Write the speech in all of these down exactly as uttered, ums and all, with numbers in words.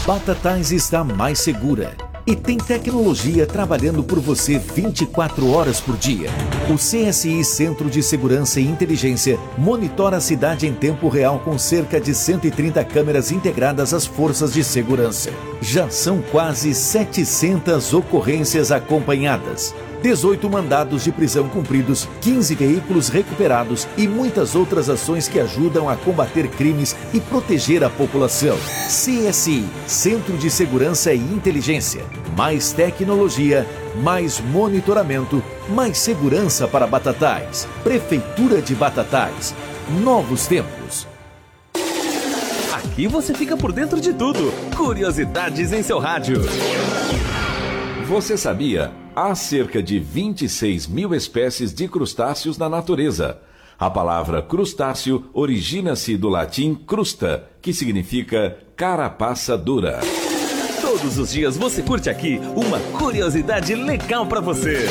Batatais está mais segura e tem tecnologia trabalhando por você vinte e quatro horas por dia. O C S I Centro de Segurança e Inteligência monitora a cidade em tempo real com cerca de cento e trinta câmeras integradas às forças de segurança. Já são quase setecentas ocorrências acompanhadas, dezoito mandados de prisão cumpridos, quinze veículos recuperados e muitas outras ações que ajudam a combater crimes e proteger a população. C S I, Centro de Segurança e Inteligência. Mais tecnologia, mais monitoramento, mais segurança para Batatais. Prefeitura de Batatais. Novos tempos. Aqui você fica por dentro de tudo. Curiosidades em seu rádio. Você sabia? Há cerca de vinte e seis mil espécies de crustáceos na natureza. A palavra crustáceo origina-se do latim crusta, que significa carapaça dura. Todos os dias você curte aqui uma curiosidade legal para você.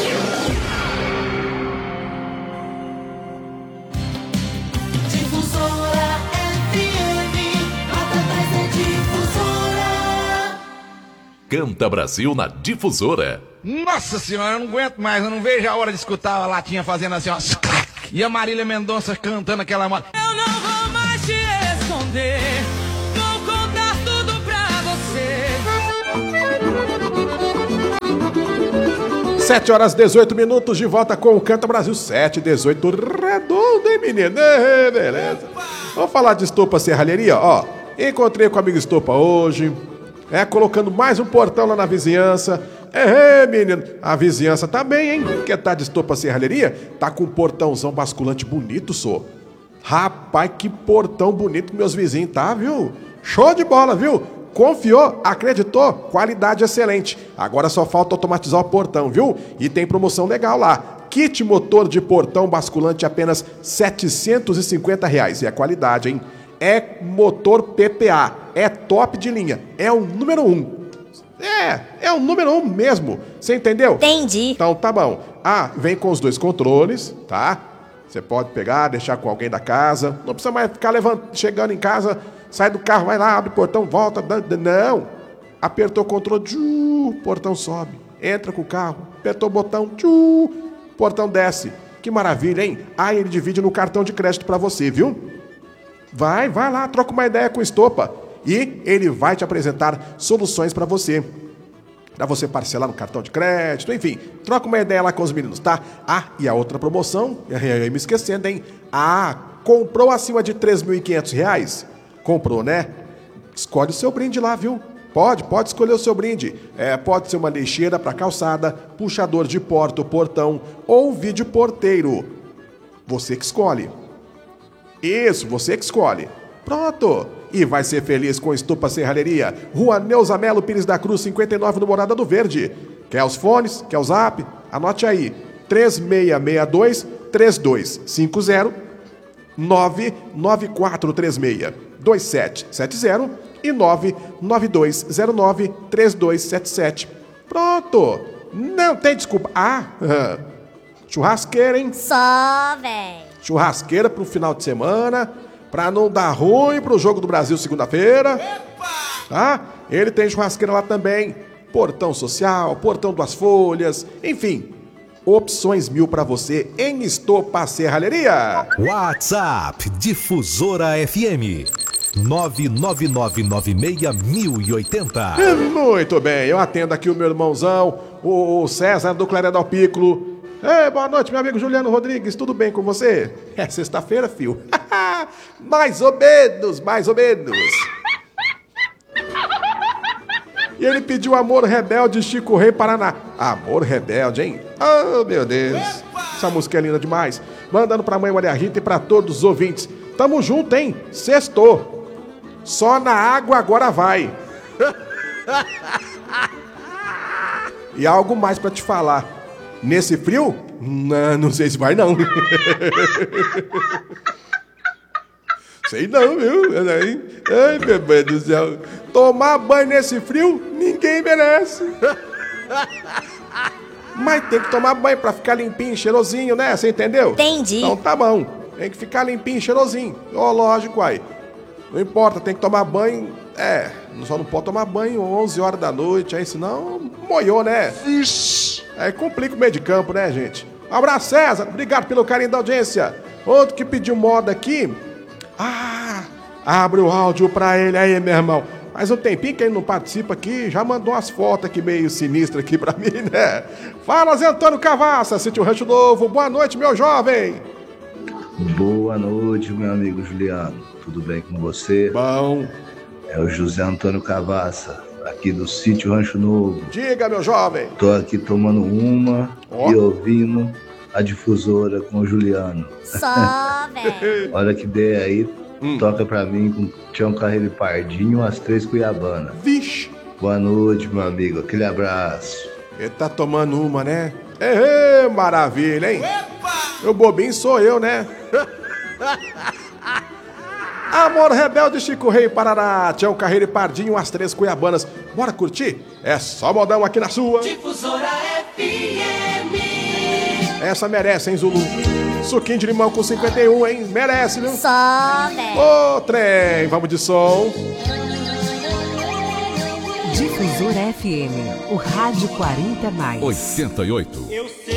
Difusora F M, Batatais é Difusora. Canta Brasil na Difusora. Nossa senhora, eu não aguento mais, eu não vejo a hora de escutar a latinha fazendo assim, ó. E a Marília Mendonça cantando aquela moda. Eu não vou mais te esconder, vou contar tudo pra você. sete horas e dezoito minutos, de volta com o Canta Brasil. sete e dezoito, redondo, hein, menino? É, beleza. Vamos falar de estopa serralheria, ó. Encontrei com o amigo Estopa hoje, é, colocando mais um portão lá na vizinhança. É, menino, a vizinhança tá bem, hein? Que tá de estopa serralheria? Tá com um portãozão basculante bonito, só. Rapaz, que portão bonito que meus vizinhos tá, viu? Show de bola, viu? Confiou, acreditou, qualidade excelente. Agora só falta automatizar o portão, viu? E tem promoção legal lá. Kit motor de portão basculante apenas setecentos e cinquenta reais. E é qualidade, hein? É motor P P A, é top de linha, é o número um. É, é o número um mesmo. Você entendeu? Entendi. Então tá bom. Ah, vem com os dois controles, tá? Você pode pegar, deixar com alguém da casa. Não precisa mais ficar levant... chegando em casa, sai do carro, vai lá, abre o portão, volta. Não. Apertou o controle, tchu, portão sobe. Entra com o carro, apertou o botão, tchu, portão desce. Que maravilha, hein? Ah, ele divide no cartão de crédito pra você, viu? Vai, vai lá, troca uma ideia com o Estopa. E ele vai te apresentar soluções para você. Para você parcelar no cartão de crédito, enfim. Troca uma ideia lá com os meninos, tá? Ah, e a outra promoção, eu me esquecendo, hein? Ah, comprou acima de três mil e quinhentos reais? Comprou, né? Escolhe o seu brinde lá, viu? Pode, pode escolher o seu brinde. É, pode ser uma lixeira para calçada, puxador de porta ou portão ou vídeo porteiro. Você que escolhe. Isso, você que escolhe. Pronto! E vai ser feliz com Estopa Serralheria. Rua Neuza Melo Pires da Cruz, cinquenta e nove, no Morada do Verde. Quer os fones? Quer o zap? Anote aí. três seis seis dois, três dois cinco zero, nove nove quatro três seis, dois sete sete zero e nove nove dois zero nove, três dois sete sete. Pronto! Não tem desculpa. Ah, churrasqueira, hein? Só, véi. Churrasqueira pro final de semana, pra não dar ruim pro Jogo do Brasil segunda-feira. Tá? Ele tem churrasqueira lá também. Portão social, portão Duas Folhas, enfim. Opções mil pra você em Estopa Serralheria. WhatsApp Difusora F M nove nove nove nove seis mil e oitenta. Muito bem, eu atendo aqui o meu irmãozão, o César do Claredal Piccolo. Ei, boa noite, meu amigo Juliano Rodrigues, tudo bem com você? É sexta-feira, fio. Mais ou menos, mais ou menos. E ele pediu Amor Rebelde, Chico Rei, Paraná. Amor Rebelde, hein? Oh, meu Deus. Essa música é linda demais. Mandando pra mãe Maria Rita e pra todos os ouvintes. Tamo junto, hein? Sextou. Só na água agora vai. E algo mais pra te falar. Nesse frio? Não, não sei se vai, não. Sei não, viu? Ai, meu Deus do céu. Tomar banho nesse frio, ninguém merece. Mas tem que tomar banho pra ficar limpinho, cheirosinho, né? Você entendeu? Entendi. Então tá bom. Tem que ficar limpinho, cheirosinho. Ó, lógico, aí. Não importa, tem que tomar banho É, só não pode tomar banho onze horas da noite, aí senão moiou, né? Ixi, aí complica o meio de campo, né, gente? Um abraço, César. Obrigado pelo carinho da audiência. Outro que pediu moda aqui. Ah, abre o áudio pra ele aí, meu irmão. Faz um tempinho que ele não participa aqui, já mandou umas fotos aqui meio sinistras aqui pra mim, né? Fala, Zé Antônio Cavassa, Sítio Rancho Novo. Boa noite, meu jovem. Boa noite, meu amigo Juliano. Tudo bem com você? Bom. É o José Antônio Cavassa, aqui do Sítio Rancho Novo. Diga, meu jovem. Tô aqui tomando uma oh. e ouvindo a difusora com o Juliano. Só, velho. Hora que der aí, hum. toca pra mim com Tião Carreiro e Pardinho, as três Cuiabanas. Vixe. Boa noite, meu amigo. Aquele abraço. Ele tá tomando uma, né? Ehê, maravilha, hein? Opa! O bobinho sou eu, né? Amor Rebelde, Chico Rei, Parará, Tião Carreiro e Pardinho, as três Cuiabanas. Bora curtir? É só modão aqui na sua. Difusora F M. Essa merece, hein, Zulu? Suquinho de limão com cinquenta e um, hein? Merece, viu? Só, velho. Ô, trem, vamos de som. Difusora F M, o rádio quarenta mais. oitenta e oito. Eu sei.